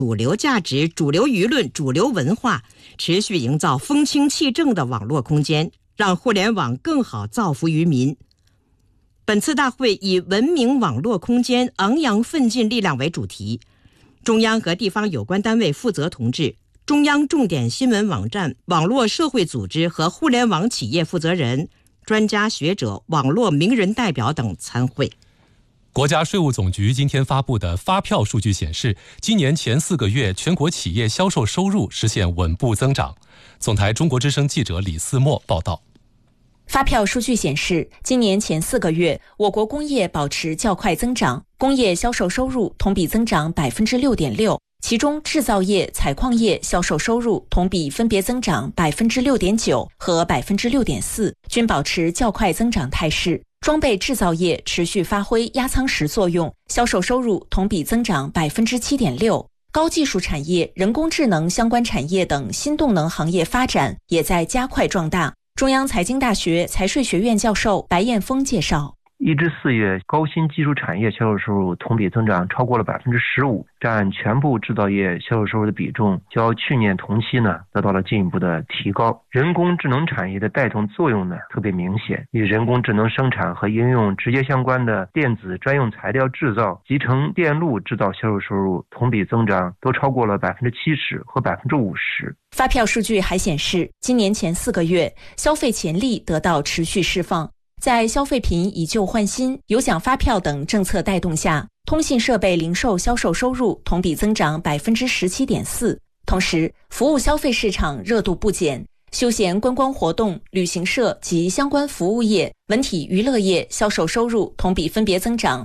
主流价值、主流舆论、主流文化，持续营造风清气正的网络空间，让互联网更好造福于民。本次大会以文明网络空间昂扬奋进力量为主题，中央和地方有关单位负责同志、中央重点新闻网站、网络社会组织和互联网企业负责人、专家学者、网络名人代表等参会。 国家税务总局今天发布的发票数据显示，今年前4个月全国企业销售收入实现稳步增长。总台中国之声记者李思墨报道。 发票数据显示，今年前4个月，我国工业保持较快增长，工业销售收入同比增长 6.6%， 其中制造业、采矿业销售收入同比分别增长 6.9% 和 6.4%， 均保持较快增长态势。装备制造业持续发挥压舱石作用，销售收入同比增长 7.6%。高技术产业、人工智能相关产业等新动能行业发展也在加快壮大。中央财经大学财税学院教授白彦峰介绍 ，1至4月高新技术产业销售收入同比增长超过了 15%， 占全部制造业销售收入的比重较去年同期得到了进一步的提高。人工智能产业的带动作用特别明显，与人工智能生产和应用直接相关的电子专用材料制造、集成电路制造销售收入同比增长都超过了 70% 和 50%。 发票数据还显示，今年前4个月消费潜力得到持续释放。在消费品以旧换新、有奖发票等政策带动下，通信设备零售销售收入同比增长 17.4%。同时，服务消费市场热度不减，休闲观光活动、旅行社及相关服务业、文体娱乐业销售收入同比分别增长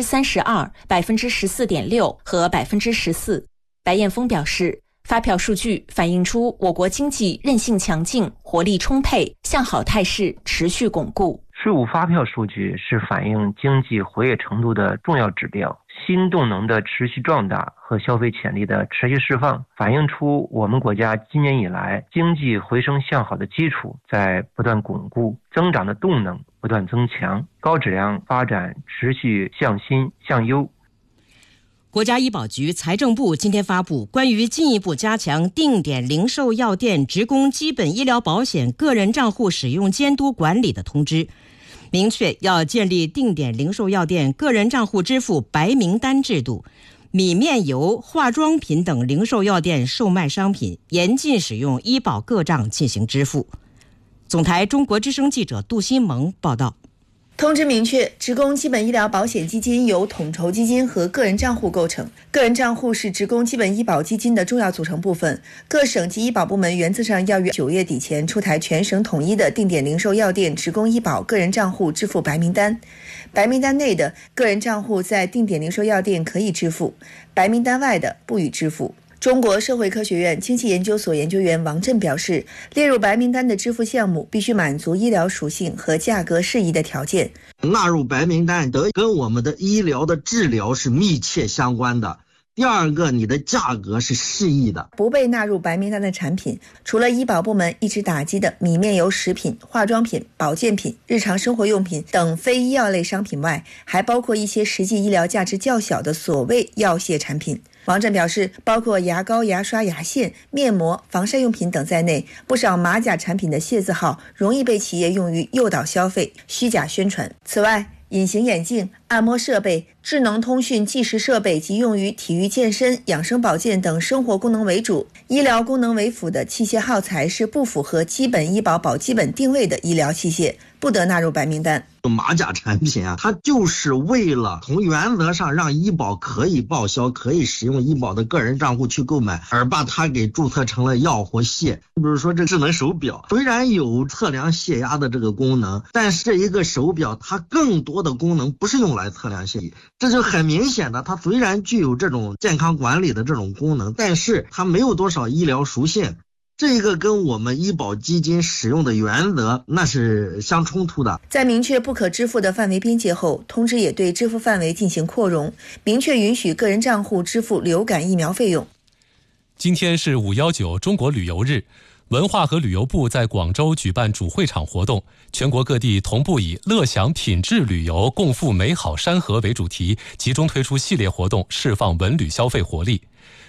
32%、14.6% 和 14%。白彦峰表示，发票数据反映出我国经济韧性强劲、活力充沛，向好态势持续巩固。 税务发票数据是反映经济活跃程度的重要指标，新动能的持续壮大和消费潜力的持续释放，反映出我们国家今年以来经济回升向好的基础在不断巩固，增长的动能不断增强，高质量发展持续向新向优。 国家医保局、财政部今天发布关于进一步加强定点零售药店职工基本医疗保险个人账户使用监督管理的通知，明确要建立定点零售药店个人账户支付白名单制度，米面油、化妆品等零售药店售卖商品严禁使用医保个账进行支付。总台中国之声记者杜新萌报道。 通知明确，职工基本医疗保险基金由统筹基金和个人账户构成，个人账户是职工基本医保基金的重要组成部分。各省级医保部门原则上要于9月底前出台全省统一的定点零售药店职工医保个人账户支付白名单。白名单内的个人账户在定点零售药店可以支付，白名单外的不予支付。中国社会科学院经济研究所研究员王震表示，列入白名单的支付项目必须满足医疗属性和价格适宜的条件。 纳入白名单得跟我们的医疗的治疗是密切相关的。第二个，你的价格是适宜的。 不被纳入白名单的产品，除了医保部门一直打击的米面油食品、化妆品、保健品、日常生活用品等非医药类商品外，还包括一些实际医疗价值较小的所谓药械产品。王震表示，包括牙膏、牙刷、牙线、面膜、防晒用品等在内，不少马甲产品的械字号容易被企业用于诱导消费、虚假宣传。此外，隐形眼镜、按摩设备、智能通讯计时设备及用于体育健身、养生保健等生活功能为主、医疗功能为辅的器械耗材是不符合基本医保保基本定位的医疗器械，不得纳入白名单。 马甲产品它就是为了从原则上让医保可以报销、可以使用医保的个人账户去购买，而把它给注册成了药或械。比如说这智能手表，虽然有测量血压的这个功能，但是这一个手表它更多的功能不是用来测量血压，这就很明显的，它虽然具有这种健康管理的这种功能，但是它没有多少医疗属性。这个跟我们医保基金使用的原则那是相冲突的。 在明确不可支付的范围边界后，通知也对支付范围进行扩容，明确允许个人账户支付流感疫苗费用。 今天是519中国旅游日，文化和旅游部在广州举办主会场活动，全国各地同步以乐享品质旅游，共赴美好山河为主题，集中推出系列活动，释放文旅消费活力。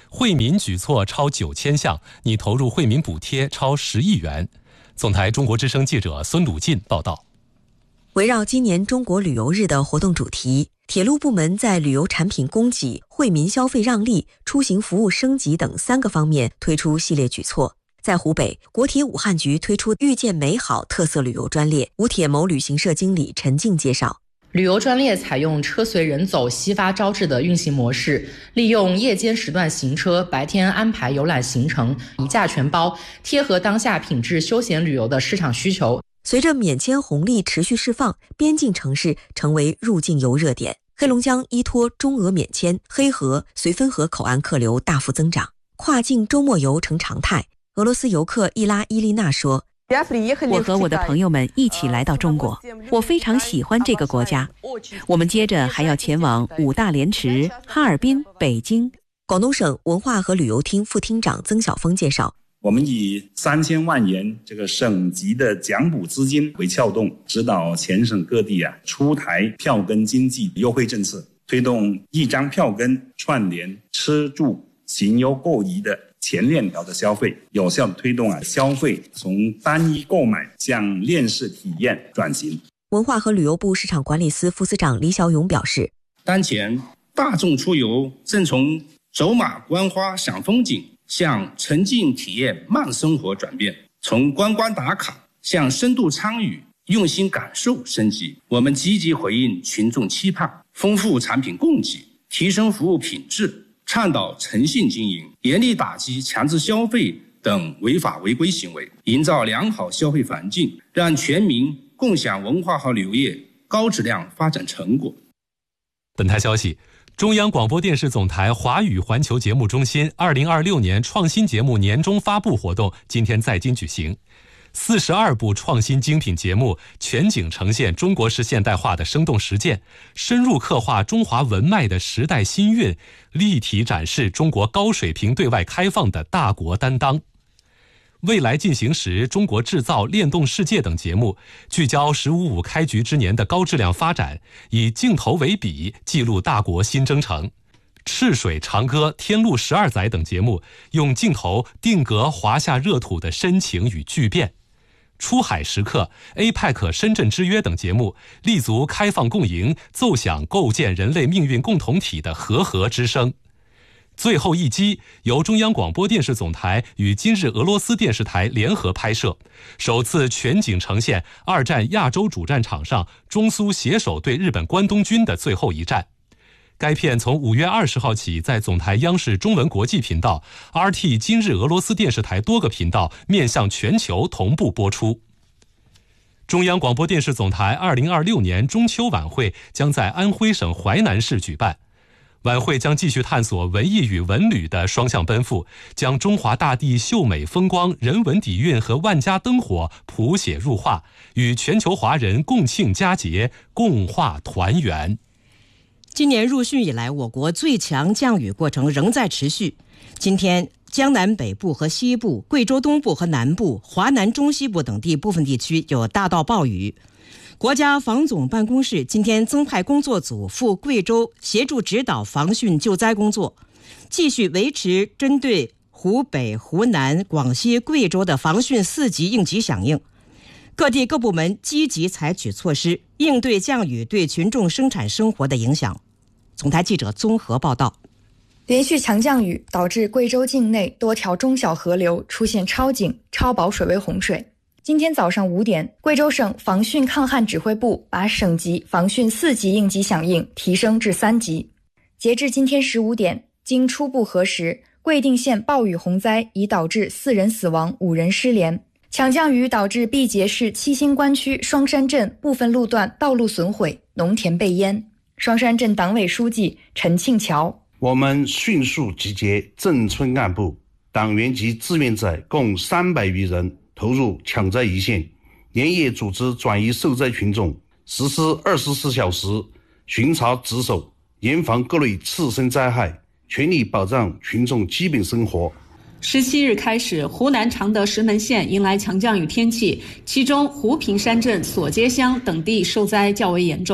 惠民举措超9000项，拟投入惠民补贴超10亿元。总台中国之声记者孙鲁进报道。 围绕今年中国旅游日的活动主题，铁路部门在旅游产品供给、惠民消费让利、出行服务升级等3个方面推出系列举措。在湖北，国铁武汉局推出遇见美好特色旅游专列，武铁某旅行社经理陈静介绍。 旅游专列采用车随人走、悉发招致的运行模式，利用夜间时段行车，白天安排游览行程，一价全包，贴合当下品质休闲旅游的市场需求。 随着免签红利持续释放，边境城市成为入境游热点。黑龙江依托中俄免签，黑河、绥芬河口岸客流大幅增长，跨境周末游成常态。俄罗斯游客伊拉伊丽娜说， 我和我的朋友们一起来到中国，我非常喜欢这个国家。我们接着还要前往五大连池、哈尔滨、北京。 广东省文化和旅游厅副厅长曾晓峰介绍， 我们以3000万元这个省级的奖补资金为撬动，指导全省各地出台票根经济优惠政策，推动一张票根串联吃住行优购移的前链条的消费，有效推动消费从单一购买向链式体验转型。 文化和旅游部市场管理司副司长李小勇表示， 当前大众出游正从走马观花赏风景向沉浸体验慢生活转变，从观光打卡向深度参与用心感受升级。我们积极回应群众期盼，丰富产品供给，提升服务品质，倡导诚信经营，严厉打击强制消费等违法违规行为，营造良好消费环境，让全民共享文化和旅游业高质量发展成果。 本台消息，中央广播电视总台华语环球节目中心2026年创新节目年终发布活动今天在京举行。42部创新精品节目全景呈现中国式现代化的生动实践，深入刻画中华文脉的时代新韵，立体展示中国高水平对外开放的大国担当。未来进行时、中国制造、链动世界等节目聚焦“15+5”开局之年的高质量发展，以镜头为笔，记录大国新征程。赤水长歌、天路12载等节目用镜头定格华夏热土的深情与巨变。出海时刻、APEC 深圳之约等节目立足开放共赢，奏响构建人类命运共同体的和合之声。最后一击由中央广播电视总台与今日俄罗斯电视台联合拍摄，首次全景呈现2战亚洲主战场上中苏携手对日本关东军的最后一战。该片从5月20号起在总台央视中文国际频道、RT 今日俄罗斯电视台多个频道面向全球同步播出。中央广播电视总台2026年中秋晚会将在安徽省淮南市举办。晚会将继续探索文艺与文旅的双向奔赴，将中华大地秀美风光、人文底蕴和万家灯火谱写入画，与全球华人共庆佳节，共话团圆。 今年入汛以来，我国最强降雨过程仍在持续。今天，江南北部和西部、贵州东部和南部、华南中西部等地部分地区有大到暴雨。国家防总办公室今天增派工作组赴贵州协助指导防汛救灾工作，继续维持针对湖北、湖南、广西、贵州的防汛4级应急响应。各地各部门积极采取措施，应对降雨对群众生产生活的影响。总台记者综合报道。 连续强降雨导致贵州境内多条中小河流出现超警、超保水位洪水。今天早上5点，贵州省防汛抗旱指挥部把省级防汛4级应急响应提升至3级。截至今天15点，经初步核实，贵定县暴雨洪灾已导致4人死亡、5人失联。强降雨导致毕节市七星关区双山镇部分路段道路损毁，农田被淹。双山镇党委书记陈庆桥： 我们迅速集结镇村干部、党员及志愿者共300余人投入抢灾一线，连夜组织转移受灾群众，实施24小时巡查值守，严防各类次生灾害，全力保障群众基本生活。 17日开始，湖南常德石门县迎来强降雨天气，其中湖平山镇索街乡等地受灾较为严重。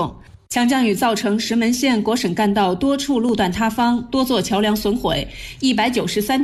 强降雨造成石门县果省干道多处路段塌方，多座桥梁损毁，193